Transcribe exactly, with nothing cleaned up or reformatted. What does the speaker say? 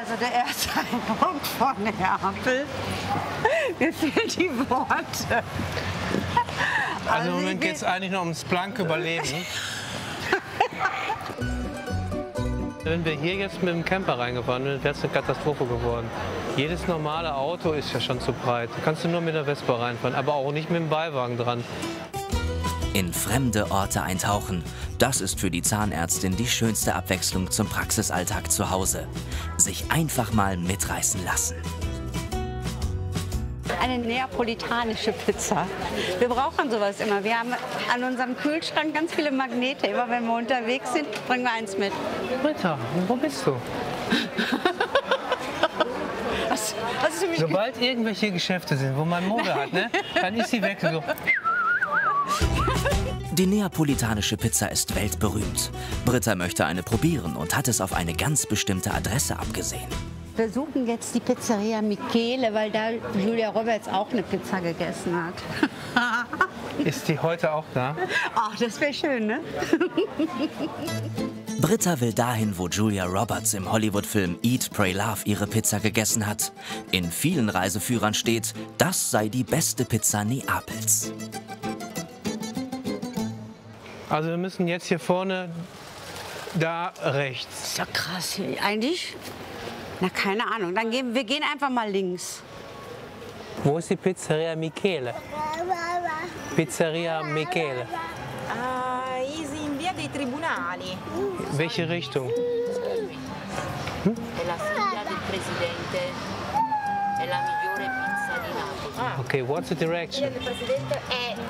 Also der erste Eindruck von Neapel. Mir fehlen die Worte. Also, also im Moment geht es eigentlich noch ums blanke Überleben. Wenn wir hier jetzt mit dem Camper reingefahren wären, wäre es eine Katastrophe geworden. Jedes normale Auto ist ja schon zu breit. Da kannst du nur mit der Vespa reinfahren, aber auch nicht mit dem Beiwagen dran. In fremde Orte eintauchen, das ist für die Zahnärztin die schönste Abwechslung zum Praxisalltag zu Hause. Sich einfach mal mitreißen lassen. Eine neapolitanische Pizza. Wir brauchen sowas immer. Wir haben an unserem Kühlschrank ganz viele Magnete. Immer wenn wir unterwegs sind, bringen wir eins mit. Britta, wo bist du? Was, was ist für mich? Sobald irgendwelche Geschäfte sind, wo man Mode hat, ne, dann ist sie weg. So. Die neapolitanische Pizza ist weltberühmt. Britta möchte eine probieren und hat es auf eine ganz bestimmte Adresse abgesehen. Wir suchen jetzt die Pizzeria Michele, weil da Julia Roberts auch eine Pizza gegessen hat. Ist die heute auch da? Ach, das wäre schön, ne? Britta will dahin, wo Julia Roberts im Hollywood-Film Eat, Pray, Love ihre Pizza gegessen hat. In vielen Reiseführern steht, das sei die beste Pizza Neapels. Also wir müssen jetzt hier vorne, da rechts. Ist ja krass hier. Eigentlich, na keine Ahnung. Dann gehen wir gehen einfach mal links. Wo ist die Pizzeria Michele? Pizzeria Michele. Ah, ist in Via dei Tribunali. Welche Richtung? È la figlia del presidente, è la migliore pizza di Napoli. Okay, what's the direction? Il presidente è